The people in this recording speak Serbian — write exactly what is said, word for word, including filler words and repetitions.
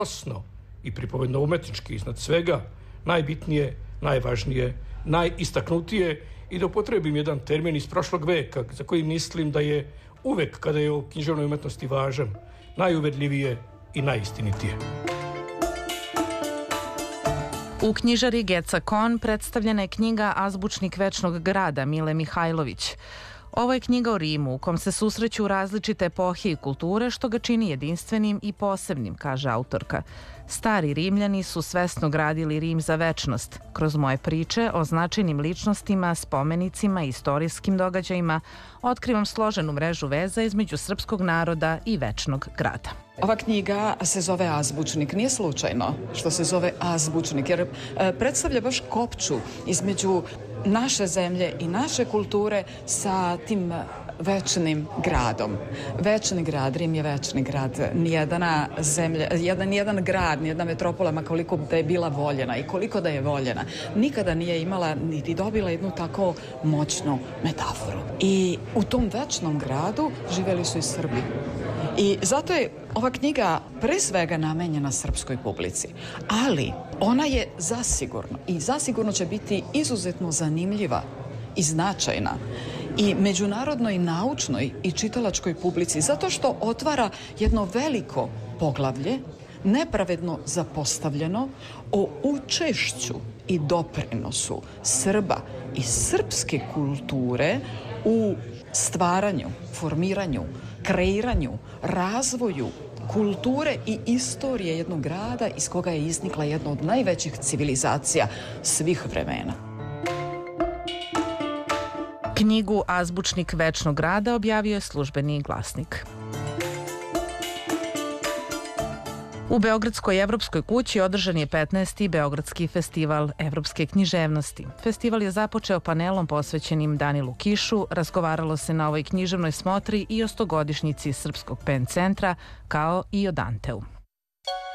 osno i pripovedno-umetnički iznad svega, najbitnije, najvažnije, najistaknutije i da upotrebim jedan termin iz prošlog veka za koji mislim da je uvek kada je o književnoj umetnosti važan, najuverljivije i najistinitije. U knjižari Geca Kon predstavljena je knjiga Azbučnik večnog grada Mile Mihajlović. Ovo je knjiga o Rimu u kom se susreću različite epohe i kulture što ga čini jedinstvenim i posebnim, kaže autorka. Stari Rimljani su svesno gradili Rim za večnost. Kroz moje priče o značajnim ličnostima, spomenicima i istorijskim događajima otkrivam složenu mrežu veza između srpskog naroda i večnog grada. Ova knjiga se zove Azbučnik. Nije slučajno što se zove Azbučnik, jer predstavlja baš kopču između naše zemlje i naše kulture sa tim večnim gradom. Večni grad, Rim je večni grad. Nijedana zemlja, jedan, nijedan grad, nijedna metropola, ma koliko da je bila voljena i koliko da je voljena, nikada nije imala niti dobila jednu tako moćnu metaforu. I u tom večnom gradu živeli su i Srbi. I zato je ova knjiga pre svega namenjena srpskoj publici, ali ona je zasigurno i zasigurno će biti izuzetno zanimljiva i značajna i međunarodnoj naučnoj i čitalačkoj publici, zato što otvara jedno veliko poglavlje, nepravedno zapostavljeno, o učešću i doprinosu Srba i srpske kulture u stvaranju, formiranju, kreiranju, razvoju kulture i istorije jednog grada iz koga je iznikla jedna od najvećih civilizacija svih vremena. Knjigu Azbučnik večnog grada objavio je Službeni glasnik. U Beogradskoj Evropskoj kući održan je petnaesti. Beogradski festival evropske književnosti. Festival je započeo panelom posvećenim Danilu Kišu, razgovaralo se na ovoj književnoj smotri i o stogodišnjici Srpskog pen centra, kao i o Danteu.